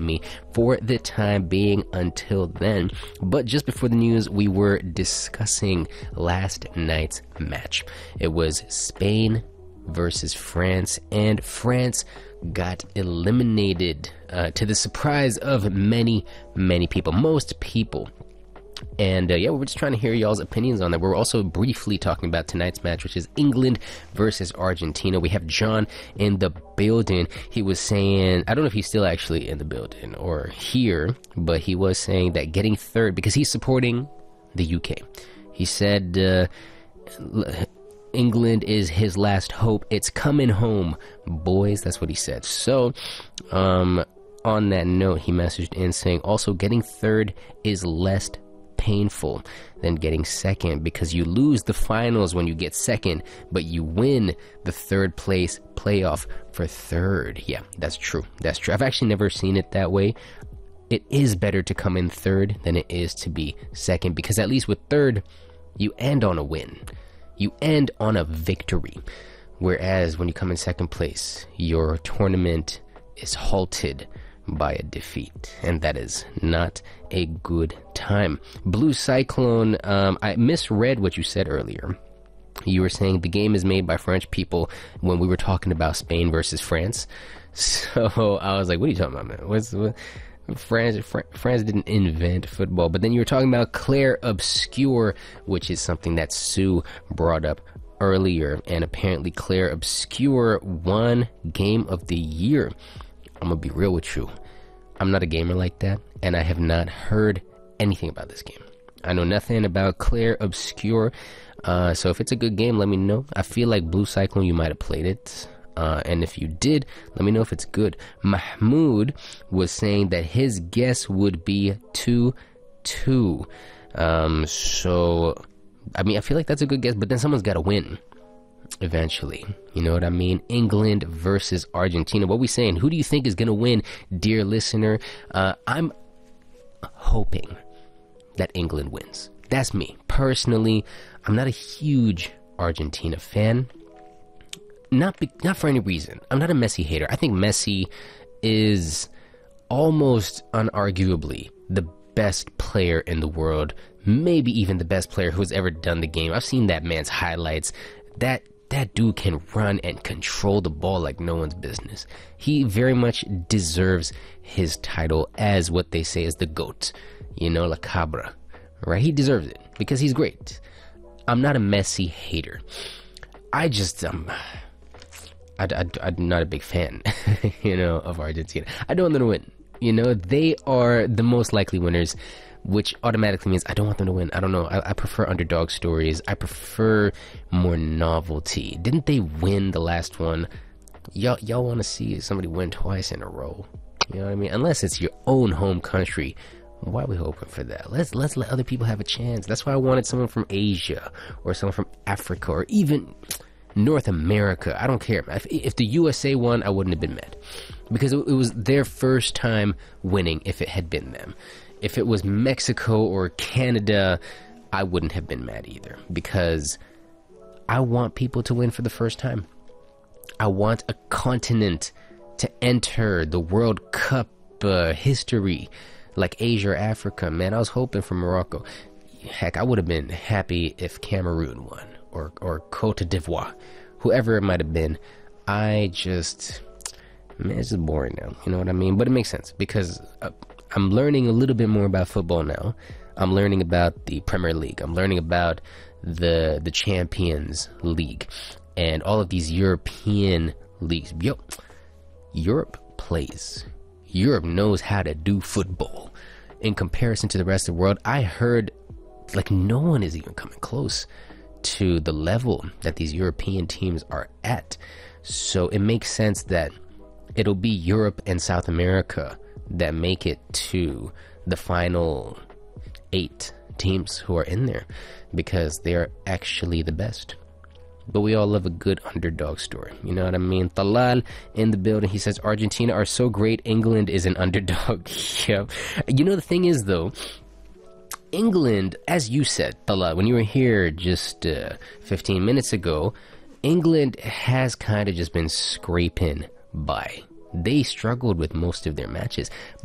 me for the time being until then. But just before the news, we were discussing last night's match. It was Spain versus France, and France got eliminated to the surprise of many people, most people. And yeah, we're just trying to hear y'all's opinions on that. We're also briefly talking about tonight's match, which is England versus Argentina. We have John in the building. He was saying, I don't know if he's still actually in the building or here, but he was saying that getting third, because he's supporting the UK. He said England is his last hope. It's coming home, boys. That's what he said. So, on that note, he messaged in saying, also getting third is less painful than getting second, because you lose the finals when you get second, but you win the third place playoff for third. Yeah, that's true. That's true. I've actually never seen it that way. It is better to come in third than it is to be second, because at least with third, you end on a win. You end on a victory. Whereas when you come in second place, your tournament is halted by a defeat, and that is not a good time. Blue Cyclone, I misread what you said earlier. You were saying the game is made by French people when we were talking about Spain versus France. So I was like, what are you talking about, man? What? France didn't invent football. But then you were talking about Clair Obscur, which is something that Sue brought up earlier, and apparently Clair Obscur won Game of the Year. I'm gonna be real with you, I'm not a gamer like that, and I have not heard anything about this game. I know nothing about Clair Obscur, so if it's a good game, let me know. I feel like Blue Cyclone, you might have played it. And if you did, let me know if it's good. Mahmoud was saying that his guess would be 2-2. So, I mean, I feel like that's a good guess, but then someone's got to win eventually. You know what I mean? England versus Argentina. What are we saying? Who do you think is going to win, dear listener? I'm hoping that England wins. That's me. Personally, I'm not a huge Argentina fan. Not for any reason. I'm not a Messi hater. I think Messi is almost unarguably the best player in the world, maybe even the best player who's ever done the game. I've seen that man's highlights. That dude can run and control the ball like no one's business. He very much deserves his title as what they say is the GOAT, you know, La Cabra, right? He deserves it because he's great. I'm not a Messi hater. I just I'm not a big fan, you know, of Argentina. I don't want them to win. You know, they are the most likely winners, which automatically means I don't want them to win. I don't know. I prefer underdog stories. I prefer more novelty. Didn't they win the last one? Y'all want to see somebody win twice in a row? You know what I mean? Unless it's your own home country. Why are we hoping for that? Let's let other people have a chance. That's why I wanted someone from Asia or someone from Africa or even North America. I don't care. If the USA won, I wouldn't have been mad, because it was their first time winning. If it had been them, if it was Mexico or Canada, I wouldn't have been mad either, because I want people to win for the first time. I want a continent to enter the World Cup history like Asia or Africa. Man, I was hoping for Morocco. Heck, I would have been happy if Cameroon won, or Cote d'Ivoire, whoever it might have been. Man, it's just boring now, you know what I mean? But it makes sense, because I'm learning a little bit more about football now. I'm learning about the Premier League. I'm learning about the Champions League and all of these European leagues. Europe plays. Europe knows how to do football in comparison to the rest of the world. I heard like no one is even coming close to the level that these European teams are at. So it makes sense that it'll be Europe and South America that make it to the final 8 teams who are in there, because they're actually the best. But we all love a good underdog story, you know what I mean? Talal in the building, he says Argentina are so great, England is an underdog. Yeah. You know, the thing is though, England, as you said, Talal, when you were here just 15 minutes ago, England has kind of just been scraping by. They struggled with most of their matches.